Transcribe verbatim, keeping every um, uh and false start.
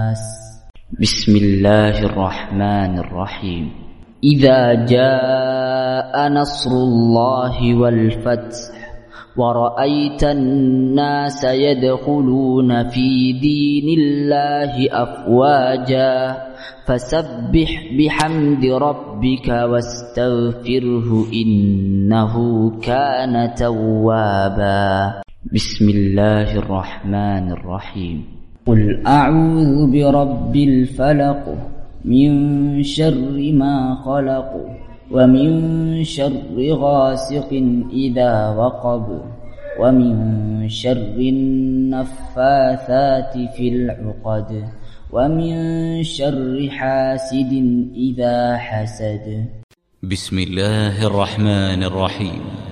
الناس. بسم الله الرحمن الرحيم. إذا جاء نصر الله والفتح ورأيت الناس يدخلون في دين الله أفواجا فسبح بحمد ربك واستغفره إنه كان توابا. بسم الله الرحمن الرحيم. قل أعوذ برب الفلق من شر ما خلق ومن شر غاسق إذا وقب ومن شر النفاثات في العقد ومن شر حاسد إذا حسد. بسم الله الرحمن الرحيم.